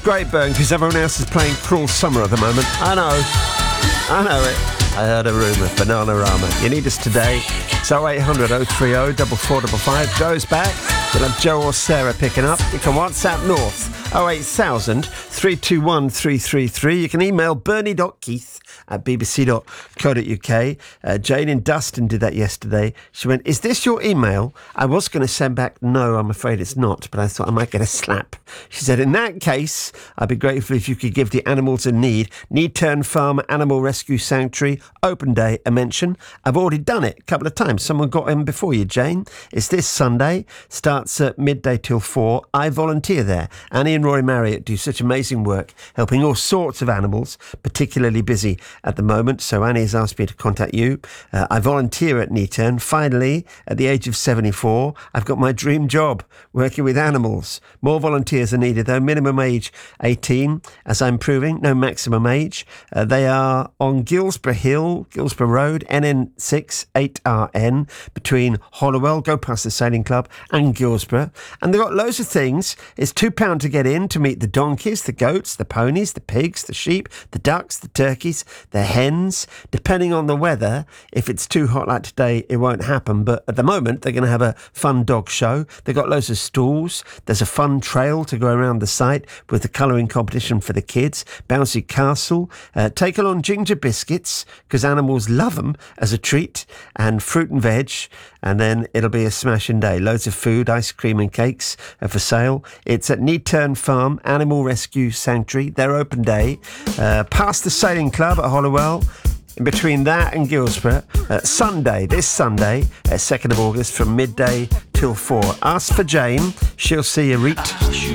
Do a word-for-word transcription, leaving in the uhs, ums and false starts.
great, Burn, because everyone else is playing Cruel Summer at the moment. I know. I know it. I heard a rumour. Bananarama. You need us today. It's oh eight hundred oh three oh four four five five. Joe's back. You'll have Joe or Sarah picking up. You can WhatsApp North oh eight thousand three two one three three three. You can email bernie.keith at bbc dot co dot uk. Uh, Jane in Dustin did that yesterday. She went, is this your email? I was going to send back, no, I'm afraid it's not, but I thought I might get a slap. She said, in that case, I'd be grateful if you could give the animals in need, Need Turn Farm Animal Rescue Sanctuary, Open Day, a mention. I've already done it a couple of times. Someone got in before you, Jane. It's this Sunday, starts at midday till four. I volunteer there. Annie and Roy Marriott do such amazing work, helping all sorts of animals, particularly busy at the moment, so Annie has asked me to contact you. Uh, I volunteer at Need Turn. Finally, at the age of seventy-four, I've got my dream job, working with animals. More volunteers are needed, though. Minimum age eighteen, as I'm proving, no maximum age. Uh, they are on Gilsborough Hill, Gilsborough Road, N N six eight R N, between Hollowell, go past the Sailing Club, and Gilsborough. And they've got loads of things. It's two pounds to get in to meet the donkeys, the goats, the ponies, the pigs, the sheep, the ducks, the turkeys, the hens. Depending on the weather, if it's too hot like today, it won't happen. But at the moment, they're going to have a fun dog show. They've got loads of stalls. There's a fun trail to go around the site with the colouring competition for the kids. Bouncy castle. Uh, take along ginger biscuits, because animals love them as a treat. And fruit and veg. And then it'll be a smashing day. Loads of food, ice cream and cakes are for sale. It's at Need Turn Farm Animal Rescue Sanctuary. They're open day. Uh, past the Sailing Club at Hollowell. In between that and Gilsborough, uh, Sunday, this Sunday, uh, second of August, from midday till four. Ask for Jane. She'll see you, Reet.